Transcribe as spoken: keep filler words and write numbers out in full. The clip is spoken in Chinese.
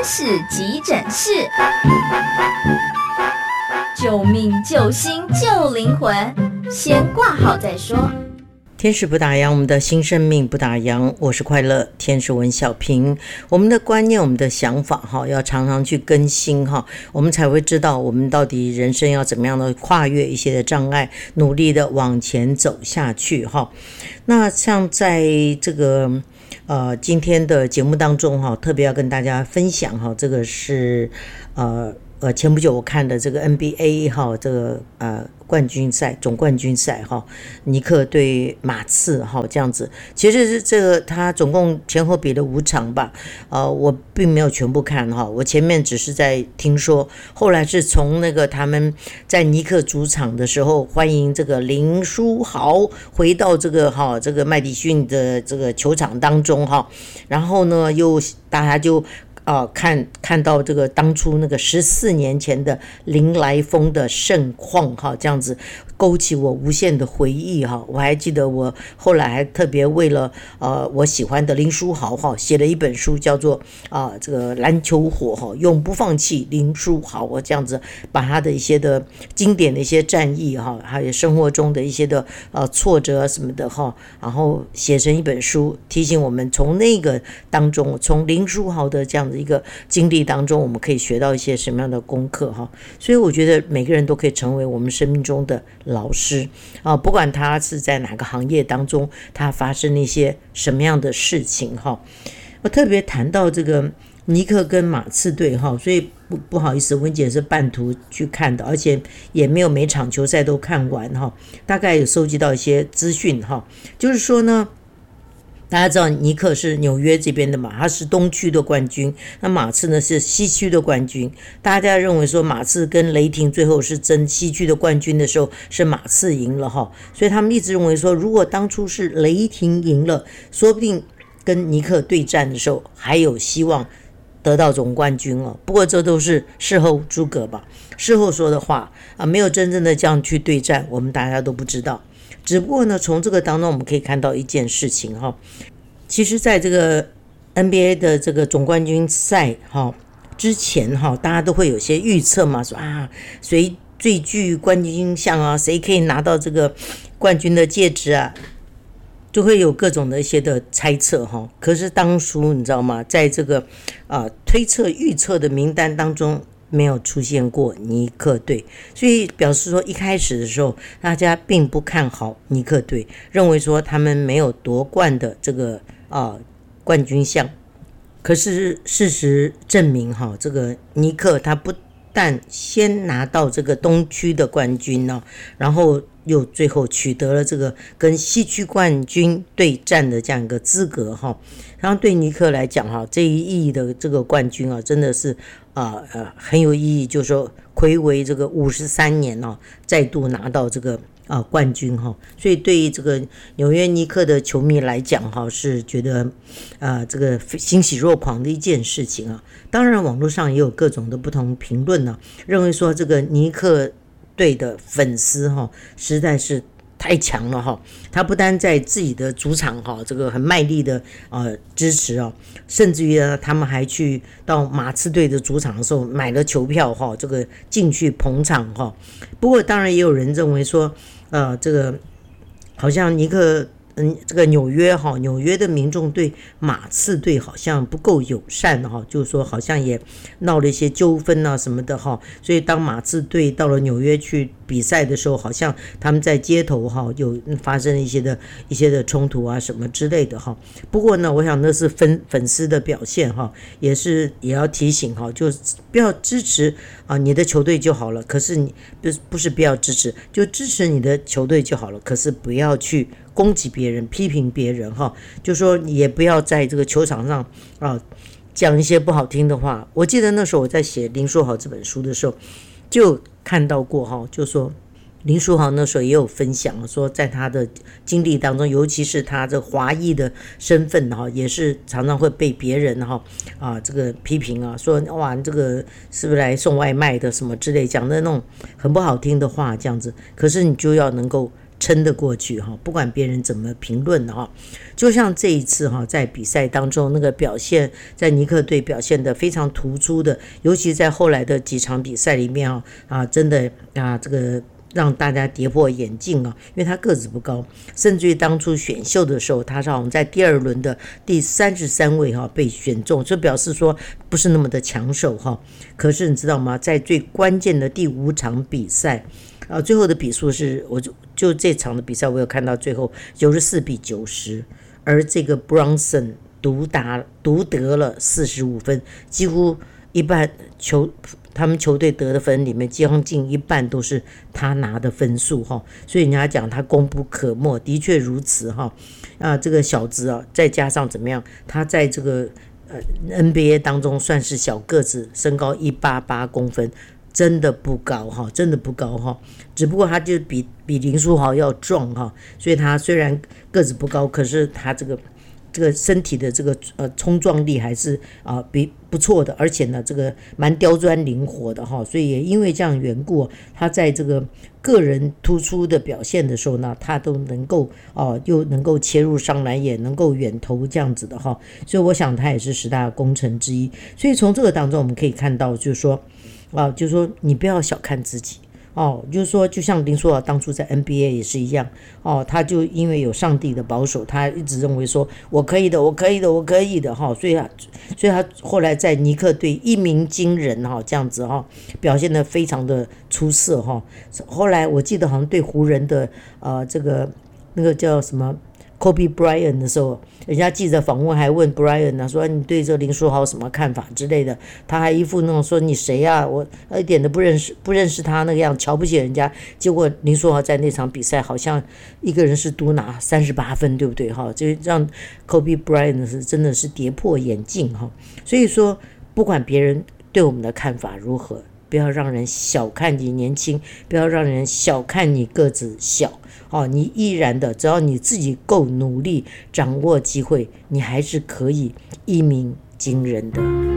使急诊室，救命救心救灵魂，先挂好再说。 天使不打烊，我们的新生命不打烊。我是快乐天使文小平。我们的观念，我们的想法哈，要常常去更新哈，我们才会知道我们到底人生要怎么样的跨越一些的障碍，努力的往前走下去哈。那像在这个呃今天的节目当中哈，特别要跟大家分享哈，这个是呃。呃，前不久我看的这个 N B A 哈，这个呃冠军赛总冠军赛哈，尼克对马刺哈这样子，其实是这个他总共前后比了五场吧，呃，我并没有全部看哈，我前面只是在听说，后来是从那个他们在尼克主场的时候欢迎这个林书豪回到这个哈这个麦迪逊的这个球场当中哈，然后呢又大家就。呃，看看到这个当初那个十四年前的林来疯的盛况哈，这样子勾起我无限的回忆哈。我还记得我后来还特别为了呃我喜欢的林书豪哈写了一本书，叫做啊、呃、这个篮球火哈，永不放弃林书豪。我这样子把他的一些的经典的一些战役哈，还有生活中的一些的呃挫折什么的哈，然后写成一本书，提醒我们从那个当中，从林书豪的这样的一个经历当中，我们可以学到一些什么样的功课哈？所以我觉得每个人都可以成为我们生命中的老师啊，不管他是在哪个行业当中，他发生一些什么样的事情哈。我特别谈到这个尼克跟马刺队哈，所以不不好意思，文姐是半途去看的，而且也没有每场球赛都看完哈，大概有收集到一些资讯哈，就是说呢。大家知道尼克是纽约这边的嘛，他是东区的冠军，那马刺呢是西区的冠军。大家认为说马刺跟雷霆最后是争西区的冠军的时候，是马刺赢了哈，所以他们一直认为说，如果当初是雷霆赢了，说不定跟尼克对战的时候还有希望得到总冠军哦。不过这都是事后诸葛吧，事后说的话啊，没有真正的这样去对战，我们大家都不知道。只不过呢，从这个当中我们可以看到一件事情哈，其实在这个 N B A 的这个总冠军赛哈之前哈，大家都会有些预测嘛，说啊谁最具冠军相啊，谁可以拿到这个冠军的戒指啊，就会有各种的一些的猜测哈。可是当初你知道吗，在这个啊、呃、推测预测的名单当中。没有出现过尼克队，所以表示说一开始的时候，大家并不看好尼克队，认为说他们没有夺冠的这个啊、呃、冠军相。可是事实证明哈，这个尼克他不但先拿到这个东区的冠军呢，然后又最后取得了这个跟西区冠军对战的这样一个资格哈。然后对尼克来讲哈，这一役的这个冠军啊，真的是啊 呃, 呃很有意义，就是说睽违这个五十三年哦，再度拿到这个啊、呃、冠军哈。所以对于这个纽约尼克的球迷来讲哈，是觉得啊、呃、这个欣喜若狂的一件事情啊。当然网络上也有各种的不同评论呢、啊，认为说这个尼克队的粉丝哈，实在是太强了哈！他不单在自己的主场哈，这个很卖力的呃支持哦，甚至于呢，他们还去到马刺队的主场的时候买了球票哈，这个进去捧场哈。不过当然也有人认为说，呃，这个好像尼克。嗯，这个纽约哈，纽约的民众对马刺队好像不够友善哈，就是说好像也闹了一些纠纷啊什么的哈，所以当马刺队到了纽约去比赛的时候，好像他们在街头哈有发生一些的一些的冲突啊什么之类的哈。不过呢，我想那是粉粉丝的表现哈，也是也要提醒哈，就不要支持啊你的球队就好了，可是你不不是不要支持，就支持你的球队就好了，可是不要去攻击别人、批评别人哈，就说也不要在这个球场上啊讲一些不好听的话。我记得那时候我在写林书豪这本书的时候，就看到过哈，就说林书豪那时候也有分享说，在他的经历当中，尤其是他这华裔的身份哈，也是常常会被别人哈啊这个批评啊，说哇这个是不是来送外卖的什么之类，讲的那种很不好听的话这样子。可是你就要能够撑得过去哈，不管别人怎么评论哈。就像这一次哈，在比赛当中那个表现，在尼克队表现得非常突出的，尤其在后来的几场比赛里面啊啊，真的啊这个。让大家跌破眼镜啊，因为他个子不高，甚至于当初选秀的时候，他是好像在第二轮的第三十三位哈被选中，这表示说不是那么的抢手哈。可是你知道吗？在最关键的第五场比赛啊，最后的比数是，我就就这场的比赛，我有看到最后九十四比九十，而这个 Brunson 独打独得了四十五分，几乎一半球。他们球队得的分里面，将近一半都是他拿的分数哈，所以人家讲他功不可没，的确如此哈。啊，这个小子啊，再加上怎么样，他在这个呃 N B A 当中算是小个子，身高一百八十八公分，真的不高哈，真的不高哈。只不过他就比比林书豪要壮哈，所以他虽然个子不高，可是他这个。这个身体的这个呃冲撞力还是啊、呃、比不错的，而且呢这个蛮刁钻灵活的哈，所以也因为这样缘故，他在这个个人突出的表现的时候呢，他都能够哦、呃、又能够切入上篮，也能够远投这样子的哈，所以我想他也是十大功臣之一。所以从这个当中我们可以看到，就是说啊、呃，就是说你不要小看自己。哦，就是说，就像林书豪当初在 N B A 也是一样，哦，他就因为有上帝的保守，他一直认为说我可以的，我可以的，我可以的，哈、哦，所以他，所以他后来在尼克队一鸣惊人，哈、哦，这样子哈、哦，表现得非常的出色，哈、哦。后来我记得好像对湖人的呃这个那个叫什么 Kobe Bryant 的时候，人家记者访问还问 Bryant 呢、啊，说你对这个林书豪有什么看法之类的，他还一副那种说你谁啊，我一点都不认识，不认识他那个样，瞧不起人家。结果林书豪在那场比赛好像一个人是独拿三十八分，对不对哈？就让 Kobe Bryant 是真的是跌破眼镜哈。所以说，不管别人对我们的看法如何，不要让人小看你年轻，不要让人小看你个子小。哦，你依然的，只要你自己够努力，掌握机会，你还是可以一鸣惊人的。